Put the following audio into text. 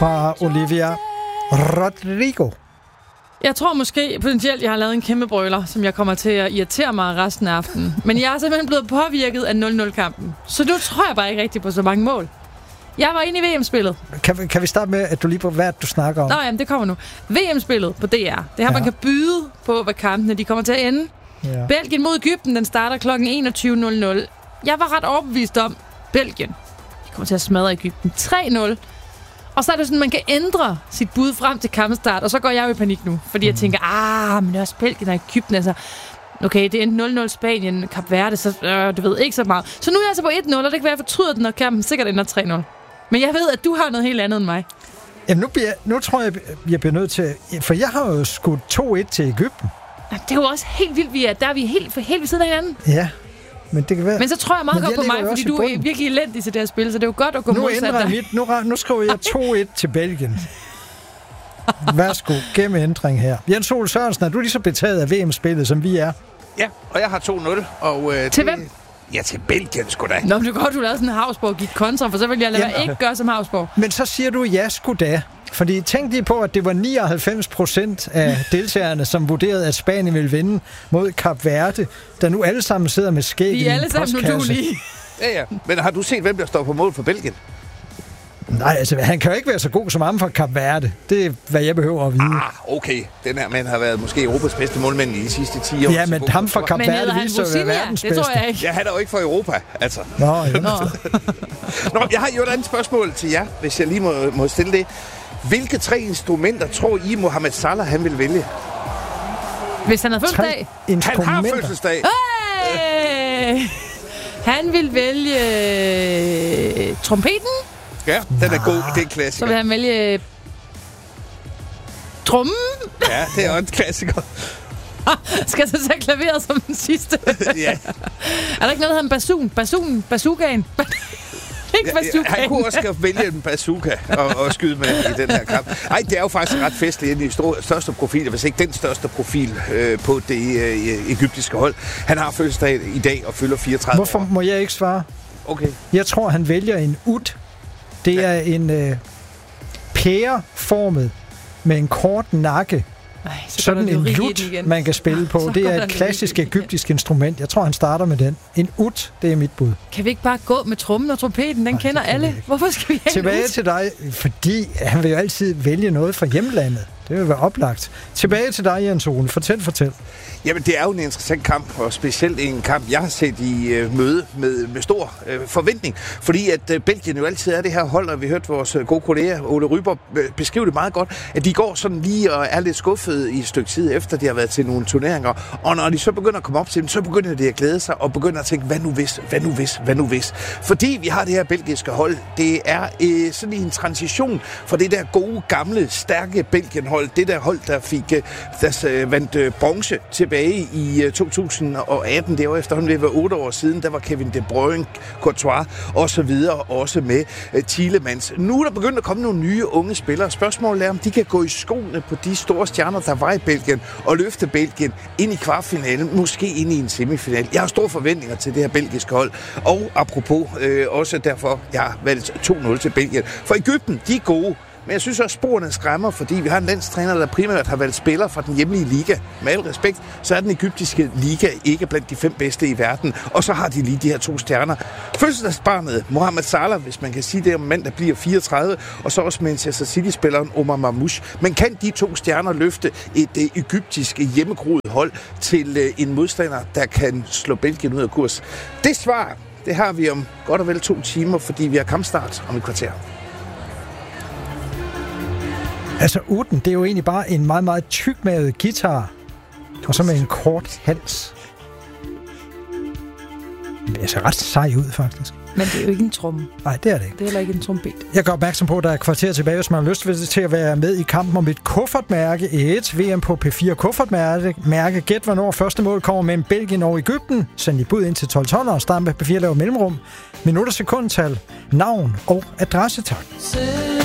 fra Olivia Rodrigo. Jeg tror måske potentielt, jeg har lavet en kæmpe brøler, som jeg kommer til at irritere mig resten af aftenen. Men jeg er simpelthen blevet påvirket af 0-0-kampen. Så nu tror jeg bare ikke rigtig på så mange mål. Jeg var inde i VM-spillet. Kan vi starte med, at du lige på hvad du snakker om? Nå, jamen, det kommer nu. VM-spillet på DR. Det her, man kan byde på, hvad kampene de kommer til at ende. Ja. Belgien mod Egypten, den starter kl. 21.00. Jeg var ret overbevist om, Belgien. De kommer til at smadre Egypten 3-0. Og så er det sådan, man kan ændre sit bud frem til kampstart, og så går jeg jo i panik nu. Fordi jeg tænker, men det er også Belgien og Egypten, altså. Okay, det er 0-0 Spanien, Kap Verde, så du ved ikke så meget. Så nu er jeg altså på 1-0, og det kan være, jeg fortryder den, når kampen sikkert ender 3-0. Men jeg ved, at du har noget helt andet end mig. Jamen, nu tror jeg bliver nødt til... For jeg har jo skudt 2-1 til Egypten. Det er jo også helt vildt, der er vi helt ved siden af hinanden. Ja, men det kan være... Men så tror jeg meget godt på mig, fordi du er virkelig elendig til det her spil, så det er jo godt at gå modsat dig. Nu skriver jeg 2-1 til Belgien. Værsgo, gennem ændring her. Jens Ole Sørensen, er du lige så betaget af VM-spillet, som vi er? Ja, og jeg har 2-0. Og, til hvem? Ja, til Belgien sgu da. Nå, men det er godt, du lavede sådan en Havsborg og gik kontra, for så vil jeg lade mig ikke gøre som Havsborg. Men så siger du ja sgu da. Fordi tænk lige på, at det var 99% af deltagerne, som vurderede, at Spanien ville vinde mod Kap Verde, der nu alle sammen sidder med skæg i en postkasse. De er alle sammen uduelige. Ja. Men har du set, hvem der står på mål for Belgien? Nej, altså han kan jo ikke være så god som ham fra Kap Verde. Det er, hvad jeg behøver at vide. Okay. Den her mand har været måske Europas bedste målmand i de sidste 10 år. Ja, men ham fra Kap Verde viser at være verdens bedste. Det tror jeg ikke. Ja, han er jo ikke fra Europa, altså. Nå, ja. Nå, jeg har jo et andet spørgsmål til jer, hvis jeg lige må stille det. Hvilke 3 instrumenter tror I, Mohamed Salah han vil vælge? Hvis han har fødselsdag? Han har fødselsdag. Hey! Han vil vælge trompeten. Ja, den er god. Det er en klassiker. Så vil han vælge trommen. Ja, det er også en klassiker. Skal jeg så tage klaveret som den sidste? Ja. Er der ikke noget, der hedder en bazookaen? Han kunne også vælge en bazooka og skyde med i den her kamp. Nej, det er jo faktisk ret festligt i de største profiler, hvis ikke den største profil på det egyptiske hold. Han har fødselsdag i dag og fylder 34 Hvorfor år. Må jeg ikke svare? Okay. Jeg tror, han vælger en ud. Det er en pæreformet med en kort nakke. Sådan en lut, man kan spille på. Det er et klassisk egyptisk instrument. Jeg tror, han starter med den. En ut, det er mit bud. Kan vi ikke bare gå med trommen og trompeten? Den kender alle. Hvorfor skal vi have tilbage til dig, fordi han vil jo altid vælge noget fra hjemlandet. Det vil være oplagt. Tilbage til dig, Jens Ole. Fortæl. Jamen, det er jo en interessant kamp, og specielt en kamp, jeg har set i møde med stor forventning. Fordi at Belgien jo altid er det her hold, og vi hørte vores gode kollega Ole Ryber beskrive det meget godt, at de går sådan lige og er lidt skuffet i et stykke tid efter, de har været til nogle turneringer. Og når de så begynder at komme op til dem, så begynder de at glæde sig og begynder at tænke, hvad nu hvis. Fordi vi har det her belgiske hold, det er sådan en transition fra det der gode, gamle, stærke Belgien-hold, det der hold, der vandt bronze tilbage i 2018, det var efterhånden ved at være 8 år siden, der var Kevin De Bruyne, Courtois og så videre, også med Tielemans. Nu er der begyndt at komme nogle nye unge spillere. Spørgsmålet er, om de kan gå i skoene på de store stjerner, der var i Belgien, og løfte Belgien ind i kvartfinalen, måske ind i en semifinal. Jeg har store forventninger til det her belgiske hold, og apropos også derfor, jeg har valgt 2-0 til Belgien. For Egypten, de er gode. Men jeg synes også, sporene skræmmer, fordi vi har en landstræner, der primært har valgt spillere fra den hjemlige liga. Med al respekt, så er den egyptiske liga ikke blandt de 5 bedste i verden. Og så har de lige de her 2 stjerner. Fødselsdagsbarnet Mohamed Salah, hvis man kan sige det, om mand, der bliver 34. Og så også Manchester City-spilleren Omar Mamouche. Men kan de 2 stjerner løfte et egyptisk hjemmegroet hold til en modstander, der kan slå Belgien ud af kurs? Det svar, det har vi om godt og vel 2 timer, fordi vi har kampstart om et kvarter. Altså, uden, det er jo egentlig bare en meget, meget tykmaget guitar, og så med en kort hals. Det ser ret sej ud, faktisk. Men det er jo ikke en tromme. Nej, det er det ikke. Det er heller ikke en trompet. Jeg gør opmærksom på, at der er kvarter tilbage, hvis man har lyst til at være med i kampen om et kuffertmærke. Et VM på P4 kuffertmærke. Gæt, hvornår første mål kommer mellem Belgien og Egypten. Send i bud ind til 12 og start med P4 laver mellemrum. Minutter, sekundtal, navn og adresse, tak.